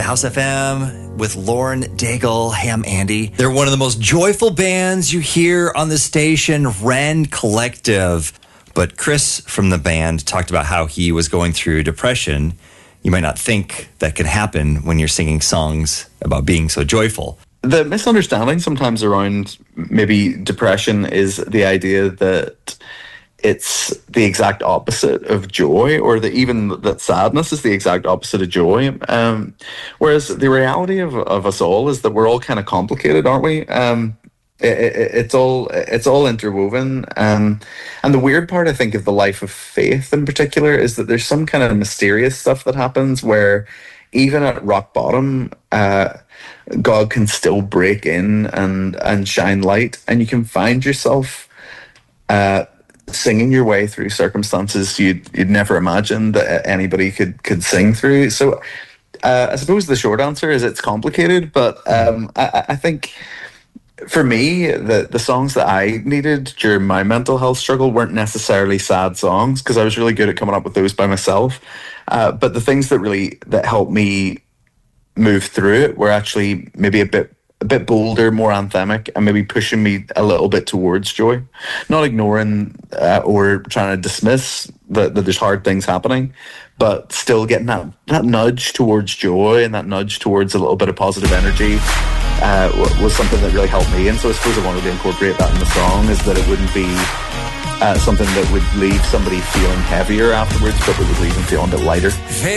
House FM with Lauren Daigle. Hey, I'm Andy. They're one of the most joyful bands you hear on the station, Rend Collective. But Chris from the band talked about how he was going through depression. You might not think that could happen when you're singing songs about being so joyful. The misunderstanding sometimes around maybe depression is the idea that it's the exact opposite of joy, or that even that sadness is the exact opposite of joy. Whereas the reality of us all is that we're all kind of complicated, aren't we? It's all interwoven. And the weird part, I think, of the life of faith in particular is that there's some kind of mysterious stuff that happens where even at rock bottom, God can still break in and shine light, and you can find yourself singing your way through circumstances you'd never imagined that anybody could sing through. So I suppose the short answer is it's complicated, but I think for me, the songs that I needed during my mental health struggle weren't necessarily sad songs, because I was really good at coming up with those by myself. But the things that helped me move through it were actually maybe a bit bolder, more anthemic, and maybe pushing me a little bit towards joy. Not ignoring or trying to dismiss that there's hard things happening, but still getting that nudge towards joy and that nudge towards a little bit of positive energy was something that really helped me. And so I suppose I wanted to incorporate that in the song, is that it wouldn't be something that would leave somebody feeling heavier afterwards, but that would leave them feeling a bit lighter.